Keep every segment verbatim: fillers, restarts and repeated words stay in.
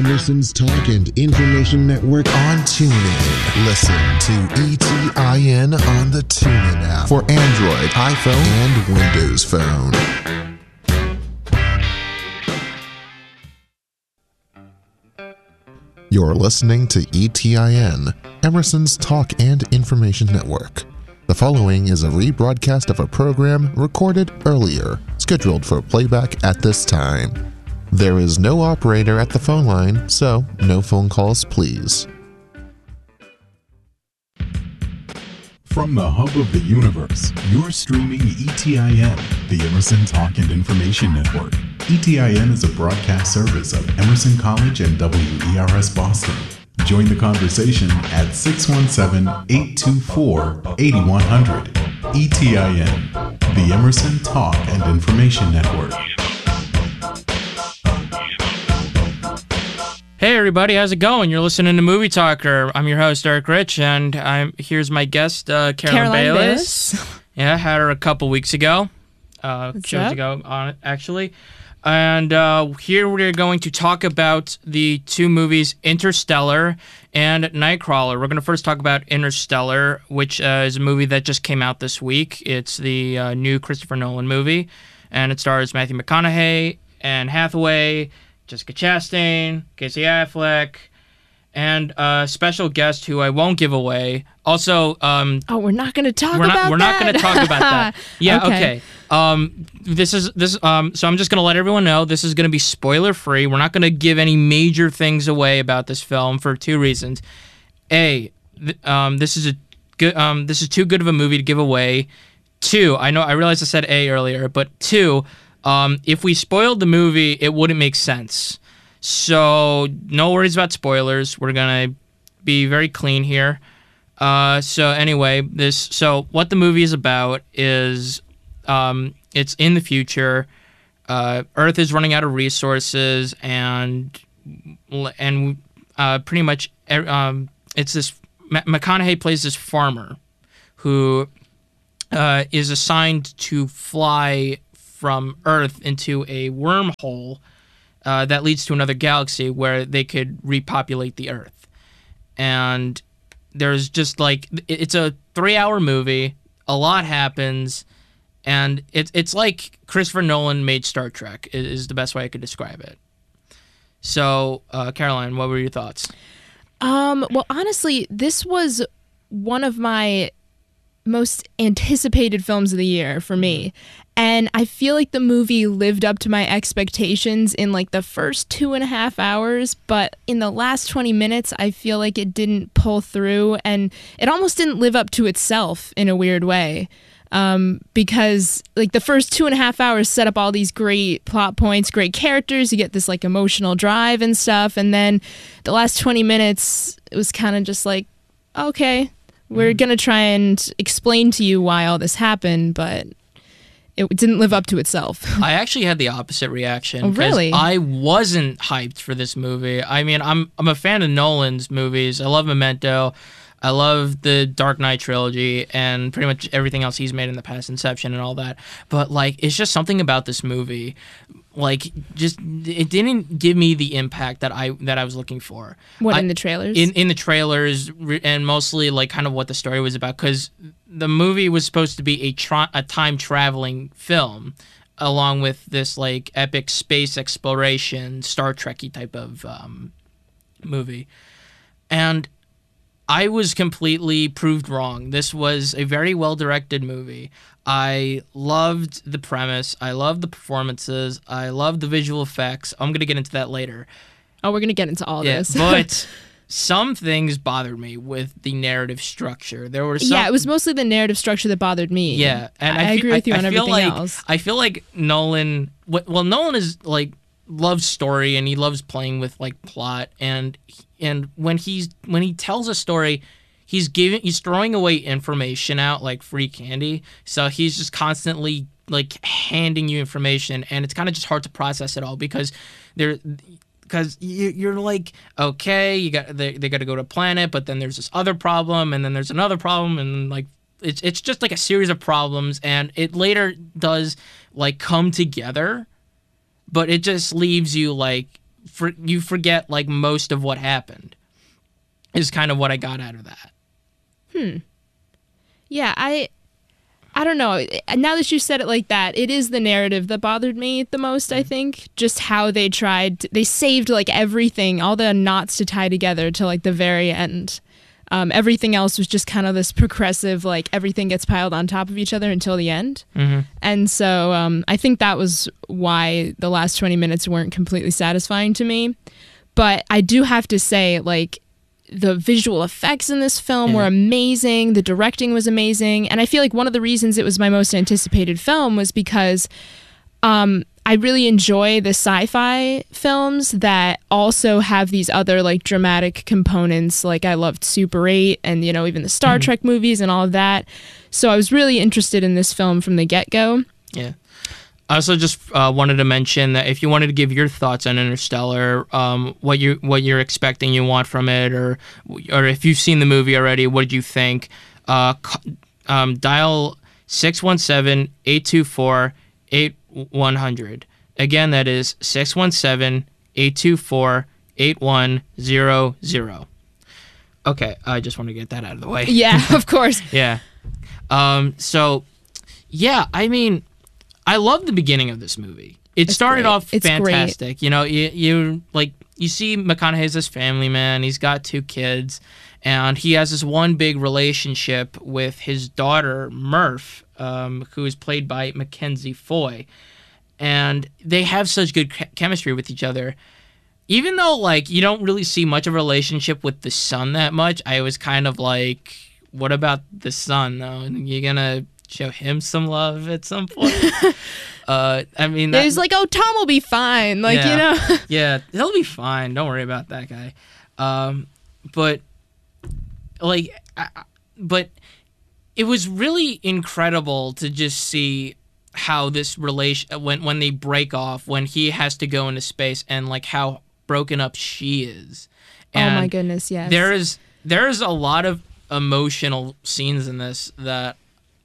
Emerson's Talk and Information Network on TuneIn. Listen to E T I N on the TuneIn app for Android, iPhone, and Windows Phone. You're listening to E T I N, Emerson's Talk and Information Network. The following is a rebroadcast of a program recorded earlier, scheduled for playback at this time. There is no operator at the phone line, so no phone calls, please. From the hub of the universe, you're streaming E T I N, the Emerson Talk and Information Network. E T I N is a broadcast service of Emerson College and W E R S Boston. Join the conversation at six one seven, eight two four, eight one zero zero. E T I N, the Emerson Talk and Information Network. Hey everybody, how's it going? You're listening to Movie Talker. I'm your host, Eric Rich, and I'm here's my guest, uh, Caroline, Caroline Bayless. Bayless. Yeah, had her a couple weeks ago, uh, What's shows up? ago, on it, actually. And uh, here we're going to talk about the two movies, Interstellar and Nightcrawler. We're going to first talk about Interstellar, which uh, is a movie that just came out this week. It's the uh, new Christopher Nolan movie, and it stars Matthew McConaughey, Anne Hathaway, Jessica Chastain, Casey Affleck, and a special guest who I won't give away. Also, um, Oh, we're not going to talk we're about not we're that? not going to talk about that. Yeah, okay. Okay. Um, this is this. Um, so I'm just going to let everyone know this is going to be spoiler free. We're not going to give any major things away about this film for two reasons. A, th- um, this is a good. Um, this is too good of a movie to give away. Two, I know I realized I said A earlier, but two. Um, if we spoiled the movie, it wouldn't make sense. So no worries about spoilers. We're gonna be very clean here. Uh, so anyway, this so what the movie is about is um, it's in the future. Uh, Earth is running out of resources, and and uh, pretty much um, it's this. McConaughey plays this farmer who uh, is assigned to fly from Earth into a wormhole uh, that leads to another galaxy where they could repopulate the Earth. And there's just like, it's a three-hour movie, a lot happens, and it's it's like Christopher Nolan made Star Trek, is the best way I could describe it. So, uh, Caroline, what were your thoughts? Um, well, honestly, this was one of my most anticipated films of the year for me. And I feel like the movie lived up to my expectations in like the first two and a half hours, but in the last twenty minutes, I feel like it didn't pull through, and it almost didn't live up to itself in a weird way. Um, because like the first two and a half hours set up all these great plot points, great characters, you get this like emotional drive and stuff, and then the last twenty minutes, it was kind of just like, okay, we're going to try and explain to you why all this happened, but it didn't live up to itself. I actually had the opposite reaction. Oh, really? 'Cause I wasn't hyped for this movie. I mean, I'm I'm a fan of Nolan's movies. I love Memento. I love the Dark Knight trilogy and pretty much everything else he's made in the past, Inception and all that. But, like, it's just something about this movie. Like, just, it didn't give me the impact that I that I was looking for. What, I, in the trailers? In in the trailers, re- and mostly, like, kind of what the story was about. Because the movie was supposed to be a, tra- a time-traveling film, along with this, like, epic space exploration, Star Trek-y type of um, movie. And I was completely proved wrong. This was a very well-directed movie. I loved the premise. I loved the performances. I loved the visual effects. I'm going to get into that later. Oh, we're going to get into all Yeah, this. but some things bothered me with the narrative structure. There were some... Yeah, it was mostly the narrative structure that bothered me. Yeah, and I, I, I fe- agree with you I, on I feel everything like, else. I feel like Nolan... Well, Nolan is, like, loves story, and he loves playing with, like, plot, and... And when he's when he tells a story, he's giving he's throwing away information out like free candy. So he's just constantly like handing you information, and it's kind of just hard to process it all because there because you, you're like, okay, you got they they got to go to a planet, but then there's this other problem, and then there's another problem, and like it's it's just like a series of problems, and it later does like come together, but it just leaves you like for, you forget like most of what happened. Is kind of what I got out of that. Hmm. Yeah, I I don't know. Now that you said it like that, it is the narrative that bothered me the most, I think. Just how they tried, to, they saved like everything, all the knots to tie together to like the very end. Um, everything else was just kind of this progressive, like everything gets piled on top of each other until the end. Mm-hmm. And so um, I think that was why the last twenty minutes weren't completely satisfying to me. But I do have to say, like, the visual effects in this film yeah. were amazing. The directing was amazing. And I feel like one of the reasons it was my most anticipated film was because um, I really enjoy the sci-fi films that also have these other like dramatic components. Like I loved Super eight and, you know, even the Star mm-hmm. Trek movies and all of that. So I was really interested in this film from the get-go. Yeah. I also just uh, wanted to mention that if you wanted to give your thoughts on Interstellar, um, what you what you're expecting, you want from it, or or if you've seen the movie already, what did you think? Uh, um, dial six one seven, eight two four, eight one zero zero. Again, that is six one seven, eight two four, eight one zero zero. Okay, I just want to get that out of the way. Yeah, of course. yeah. Um. So, yeah, I mean, I love the beginning of this movie. It it's started great. off it's fantastic. Great. You know, you, you like you see McConaughey's this family man. He's got two kids, and he has this one big relationship with his daughter Murph, um, who is played by Mackenzie Foy, and they have such good ch- chemistry with each other. Even though like you don't really see much of a relationship with the son that much, I was kind of like, what about the son though? You're gonna show him some love at some point. uh, I mean, that, he's like, "Oh, Tom will be fine." Like yeah, you know, yeah, he'll be fine. Don't worry about that guy. Um, but like, I, but it was really incredible to just see how this relation when when they break off, when he has to go into space, and like how broken up she is. And oh my goodness, yes. There is there is a lot of emotional scenes in this that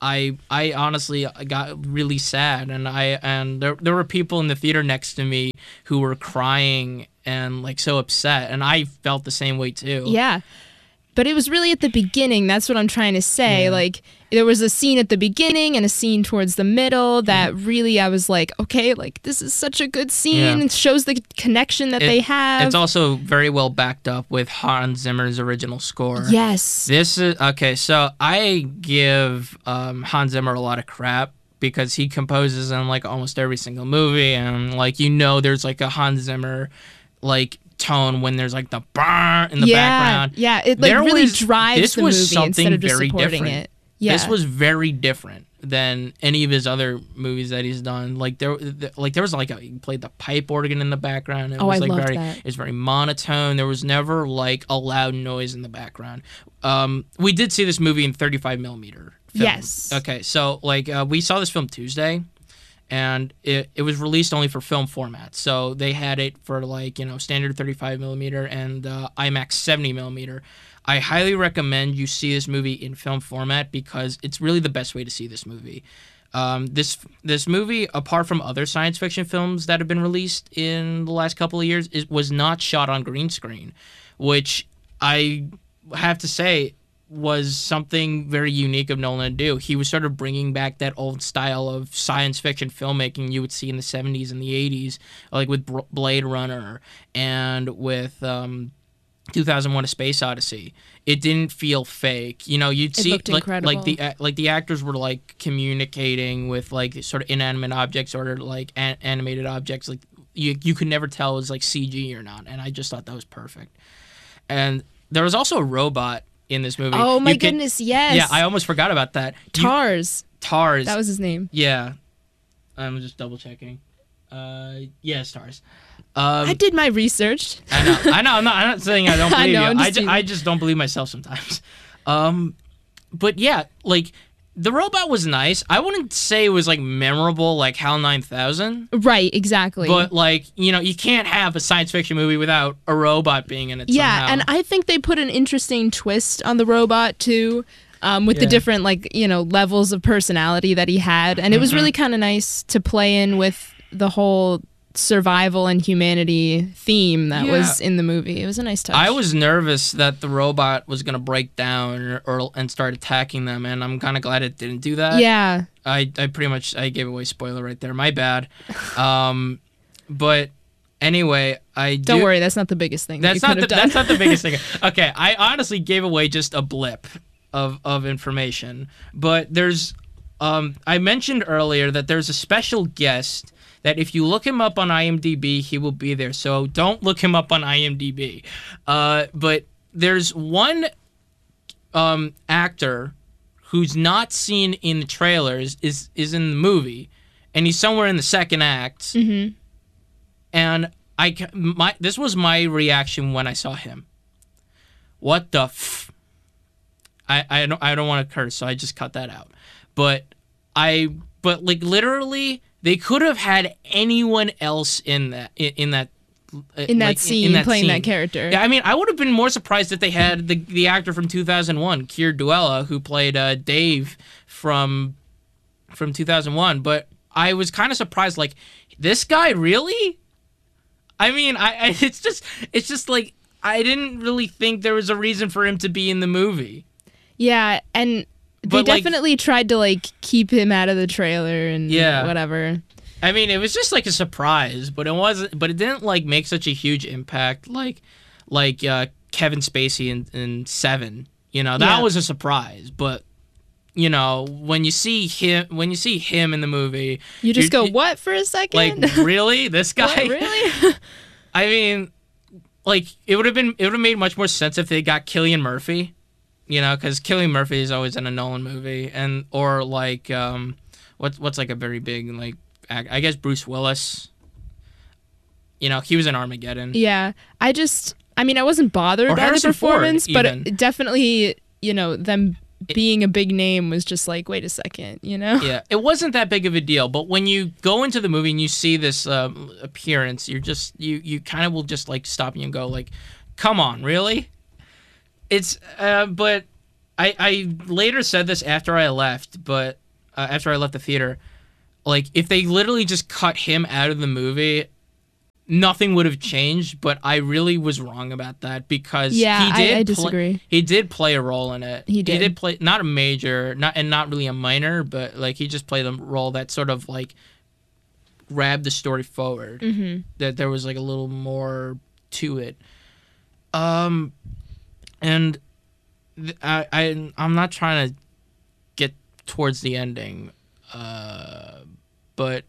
I I honestly got really sad, and I and there there were people in the theater next to me who were crying and like so upset, and I felt the same way too. Yeah. But it was really at the beginning. That's what I'm trying to say. Yeah. Like, there was a scene at the beginning and a scene towards the middle that really I was like, okay, like, this is such a good scene. Yeah. It shows the connection that It- they have. It's also very well backed up with Hans Zimmer's original score. Yes. This is okay. So I give um, Hans Zimmer a lot of crap because he composes in like almost every single movie, and like you know, there's like a Hans Zimmer like tone when there's like the brrr in the yeah, background. Yeah, it like There really was- drives this the was movie something instead of just very supporting different. it. Yeah. This was very different than any of his other movies that he's done. Like there, like there was like a, he played the pipe organ in the background. It Oh, was I like loved very, that. It's very monotone. There was never like a loud noise in the background. Um, we did see this movie in thirty-five millimeter. Film. Yes. Okay, so like uh, we saw this film Tuesday, and it, it was released only for film format. So they had it for like, you know, standard thirty-five millimeter and uh, IMAX seventy millimeter. I highly recommend you see this movie in film format because it's really the best way to see this movie. Um, this this movie, apart from other science fiction films that have been released in the last couple of years, it was not shot on green screen, which I have to say was something very unique of Nolan to do. He was sort of bringing back that old style of science fiction filmmaking you would see in the seventies and the eighties, like with Blade Runner and with um, two thousand one: A Space Odyssey. It didn't feel fake. You know, you'd It see looked like, incredible. like the like the actors were like communicating with like sort of inanimate objects or like an- animated objects. Like you you could never tell it was like C G or not. And I just thought that was perfect. And there was also a robot in this movie. Oh my You could- goodness, yes. Yeah, I almost forgot about that. You- Tars. Tars. That was his name. Yeah. I'm just double checking. Uh, yeah, Tars. Um, I did my research. I know. I know. I'm not. I'm not saying I don't I believe know, you. I'm I just just, teasing. I just don't believe myself sometimes. Um, but yeah, like the robot was nice. I wouldn't say it was like memorable like HAL nine thousand. Right, exactly. But like you know, you can't have a science fiction movie without a robot being in it. yeah, somehow. and I think they put an interesting twist on the robot too, um, with the Yeah. different like you know levels of personality that he had, and it was Mhm. really kind of nice to play in with the whole survival and humanity theme that Yeah. was in the movie. It was a nice touch. I was nervous that the robot was gonna break down or, or and start attacking them, and I'm kind of glad it didn't do that. Yeah. I, I pretty much I gave away spoiler right there. My bad. Um, but anyway, I Don't do, worry, that's not the biggest thing. that That's you not could the have done. that's not the biggest thing. Okay, I honestly gave away just a blip of of information, but there's um I mentioned earlier that there's a special guest that if you look him up on IMDb, he will be there. So don't look him up on IMDb. Uh, but there's one um actor who's not seen in the trailers is is in the movie, and he's somewhere in the second act. Mm-hmm. And I ca- my this was my reaction when I saw him. What the f? I I don't I don't want to curse, so I just cut that out. But I but like literally, they could have had anyone else in that in, in that. In that like, scene, playing scene. that character. Yeah, I mean, I would have been more surprised if they had the the actor from two thousand one, Keir Duella, who played uh, Dave from from two thousand one. But I was kind of surprised, like, this guy really? I mean, I, I it's just it's just like I didn't really think there was a reason for him to be in the movie. Yeah, and they But, like- definitely tried to like keep him out of the trailer and Yeah. whatever. I mean, it was just like a surprise, but it wasn't. But it didn't like make such a huge impact, like like uh, Kevin Spacey in, in Seven. You know, that Yeah. was a surprise. But you know, when you see him, when you see him in the movie, You just go, you're- what for a second? like, really, this guy? What, really? I mean, like, it would have been, it would have made much more sense if they got Cillian Murphy. You know, because Cillian Murphy is always in a Nolan movie, and or like, um, what's what's like a very big like. I guess Bruce Willis. You know, he was in Armageddon. Yeah, I just, I mean, I wasn't bothered Or by Harrison the performance, Ford, but even. it definitely, you know, them being a big name was just like, wait a second, you know? Yeah, it wasn't that big of a deal, but when you go into the movie and you see this um, appearance, you're just you you kind of will just like stop you and go like, "Come on, really?" It's uh, but I I later said this after I left, but uh, after I left the theater. Like, if they literally just cut him out of the movie, nothing would have changed. But I really was wrong about that because Yeah, he I- did I pla- disagree. he did play a role in it. He did. He did play not a major, not and not really a minor, but like he just played a role that sort of like grabbed the story forward. Mm-hmm. That there was like a little more to it. Um, and th- I I I'm not trying to get towards the ending. Uh. But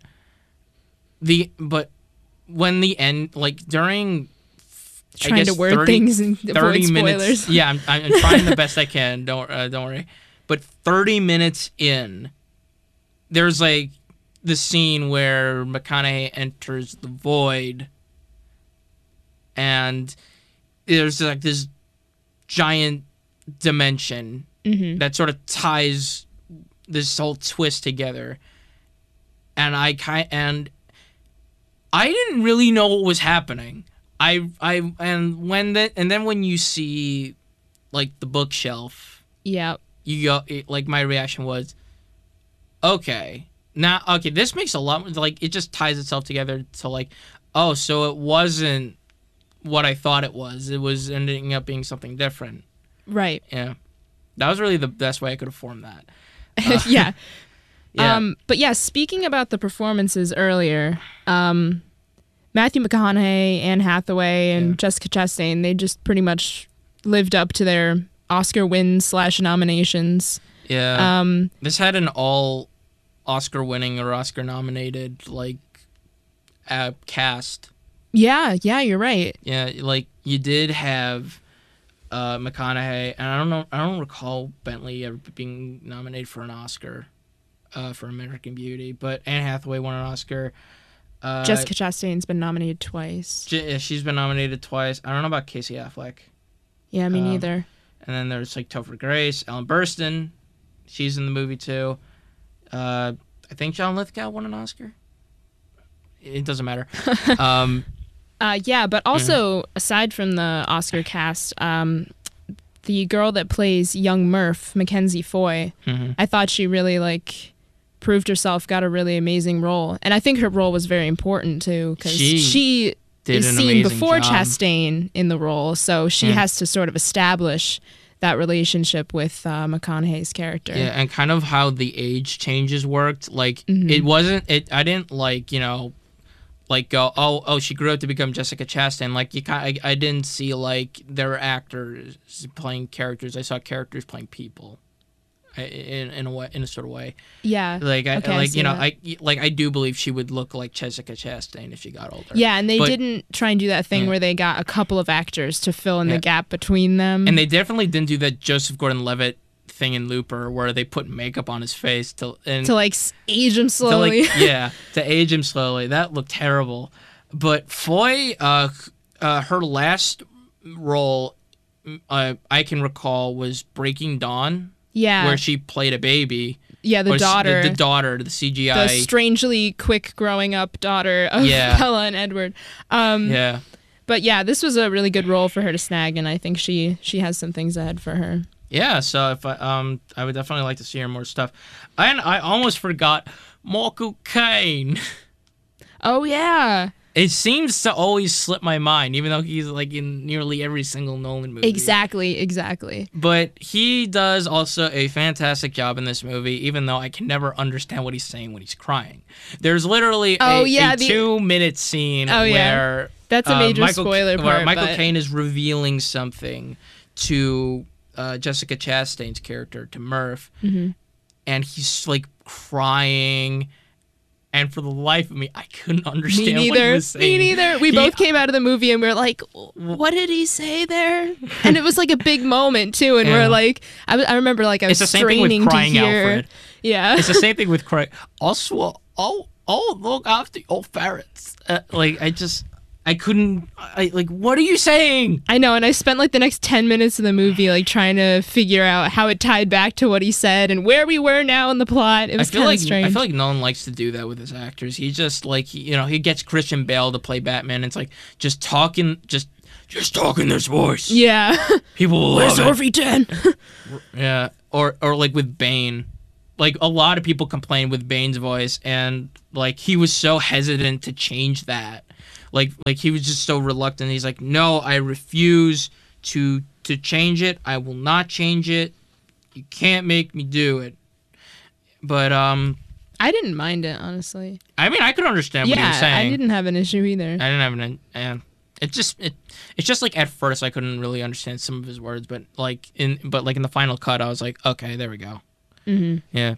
the but when the end like during I Trying guess to word thirty, things and avoid thirty spoilers. minutes. Yeah, I'm, I'm trying the best I can. Don't uh, don't worry. But thirty minutes in, there's like the scene where McConaughey enters the void, and there's like this giant dimension Mm-hmm. that sort of ties this whole twist together. And I kind and I didn't really know what was happening. I I and when the, and then when you see like the bookshelf, Yeah. you go it, like my reaction was, okay, now okay, this makes a lot like it just ties itself together to like, oh, so it wasn't what I thought it was. It was ending up being something different. Right. Yeah, that was really the best way I could have formed that. yeah. Yeah. Um, but yeah, speaking about the performances earlier, um, Matthew McConaughey, Anne Hathaway, and Yeah. Jessica Chastain, they just pretty much lived up to their Oscar wins slash nominations. Yeah. Um, This had an all Oscar winning or Oscar nominated like uh, cast. yeah, yeah, you're right. Yeah, like you did have uh, McConaughey, and I don't know, I don't recall Bentley ever being nominated for an Oscar uh, for American Beauty, but Anne Hathaway won an Oscar. Uh, Jessica Chastain's been nominated twice. J- yeah, she's been nominated twice. I don't know about Casey Affleck. Yeah, me um, neither. And then there's like Topher Grace, Ellen Burstyn, she's in the movie too. Uh, I think John Lithgow won an Oscar. It doesn't matter. um, Uh, yeah, but also aside from the Oscar cast, um, the girl that plays young Murph, Mackenzie Foy, mhm. I thought she really like proved herself, got a really amazing role. And I think her role was very important, too, because She she, did is an seen amazing before job. Chastain in the role, so she Yeah. has to sort of establish that relationship with uh, McConaughey's character. Yeah, and kind of how the age changes worked. Like Mm-hmm. it wasn't. It. I didn't like you know, like go. Oh, oh, she grew up to become Jessica Chastain. Like you, kind. I, I didn't see like there were actors playing characters. I saw characters playing people. I- In in a way, in a sort of way. Yeah. Like I Okay, I like see you know that. I like I do believe she would look like Jessica Chastain if she got older. Yeah, and they But- didn't try and do that thing Yeah. where they got a couple of actors to fill in Yeah. the gap between them. And they definitely didn't do that Joseph Gordon-Levitt thing in Looper where they put makeup on his face to and to like s- age him to, slowly. like, yeah, to age him slowly. That looked terrible. But Foy, uh, uh, her last role uh, I can recall was Breaking Dawn, yeah, where she played a baby. yeah, the Or s- daughter, The, the daughter, the C G I. the strangely quick growing up daughter of Yeah. Bella and Edward. Um, yeah. But yeah, this was a really good role for her to snag, and I think she she has some things ahead for her. Yeah, so if I um I would definitely like to see her more stuff. And I almost forgot Michael Caine. Oh yeah, It seems to always slip my mind, even though he's like in nearly every single Nolan movie. exactly, exactly. But he does also a fantastic job in this movie, even though I can never understand what he's saying when he's crying. There's literally Oh, a, yeah, a the- two-minute scene Oh, yeah. where That's a uh, major Michael, spoiler where part, Michael but- Caine is revealing something to uh, Jessica Chastain's character, to Murph, Mm-hmm. and he's like crying. And for the life of me, I couldn't Me understand what he neither. was saying. Me neither. We He- both came out of the movie and we were like, "What did he say there?" And it was like a big moment too. And Yeah. we're like, I, w- I remember like I was It's the same thing with straining crying to hear. Alfred. Yeah. It's the same thing with crying. Also, oh, oh, look after old ferrets. Uh, like I just, I couldn't. I like. What are you saying? I know, and I spent like the next ten minutes of the movie like trying to figure out how it tied back to what he said and where we were now in the plot. It I was feel kind of like strange. I feel like Nolan likes to do that with his actors. He just like he, you know he gets Christian Bale to play Batman. It's like just talking, just just talking this voice. yeah. People will Where's love it. Orphy ten? Yeah, or or like with Bane, like a lot of people complain with Bane's voice, and like he was so hesitant to change that, like like he was just so reluctant. He's like, no, I refuse to to change it. I will not change it. You can't make me do it. But um, I didn't mind it honestly. I mean, I could understand what he was Yeah, saying. I didn't have an issue either. I didn't have an and it just it it's just like at first I couldn't really understand some of his words, but like in but like in the final cut I was like, okay, there we go. Mm-hmm. Yeah.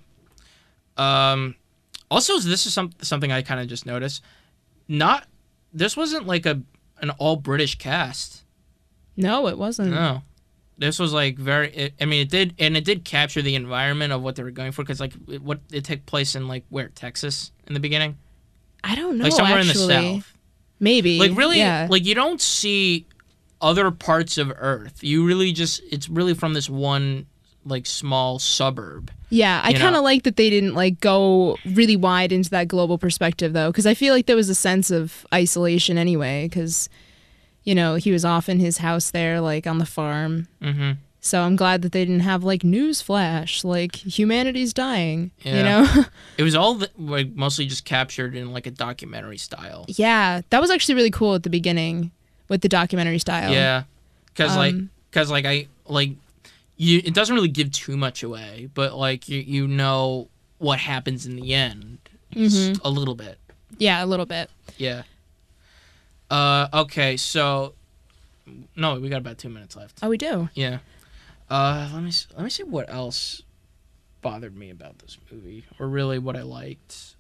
Um also this is some something I kind of just noticed. Not this wasn't like a an all British cast. No, it wasn't. No. This was like very it, I mean it did and it did capture the environment of what they were going for, cuz like it, what it took place in like where Texas in the beginning? I don't know. Like somewhere actually. in the south. Maybe. Like really, Yeah. like you don't see other parts of Earth. You really just it's really from this one like small suburb. Yeah, I you kind know? of like that they didn't like go really wide into that global perspective though, because I feel like there was a sense of isolation anyway, because you know he was off in his house there, like on the farm. Mm-hmm. So I'm glad that they didn't have like news flash, like humanity's dying. You Yeah. know? It was all the, like mostly just captured in like a documentary style. Yeah, that was actually really cool at the beginning with the documentary style. Yeah, because like Um, because like I like you. It doesn't really give too much away, but like you you know what happens in the end, just Mm-hmm. a little bit. Yeah, a little bit. Yeah. Uh. Okay. So. No, we got about two minutes left. Oh, we do. Yeah. Uh, let me s- let me see what else bothered me about this movie, or really what I liked.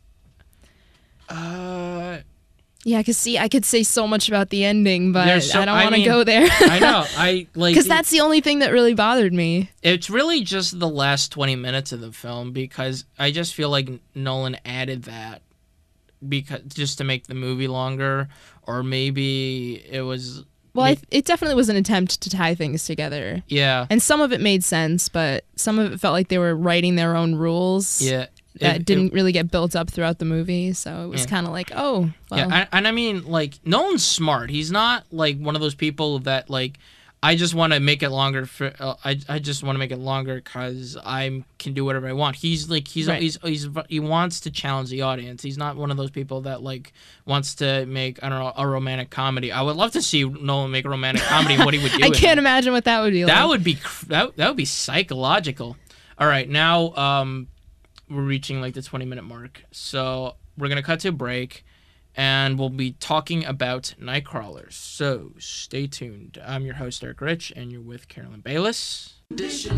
Uh, Yeah, cause see, I could say so much about the ending, but There's so- I don't I want to mean, go there. I know I like Because that's the only thing that really bothered me. it's really just the last twenty minutes of the film, because I just feel like Nolan added that because just to make the movie longer, or maybe it was Well, I th- it definitely was an attempt to tie things together. yeah And some of it made sense, but some of it felt like they were writing their own rules yeah that It- it- didn't really get built up throughout the movie. So it was Yeah. kind of like, oh, well. Yeah, and, and I mean, like, Nolan's smart. He's not like one of those people that like, I just want to make it longer for. Uh, I I just want to make it longer because I can do whatever I want. He's like he's, Right. he's he's he wants to challenge the audience. He's not one of those people that like wants to make I don't know a romantic comedy. I would love to see Nolan make a romantic comedy. What he would do. I with can't it. imagine what that would be like. That would be cr- that that would be psychological. All right, now um, we're reaching like the twenty minute mark, so we're gonna cut to a break. And we'll be talking about Nightcrawlers. So stay tuned. I'm your host, Eric Rich, and you're with Carolyn Bayless.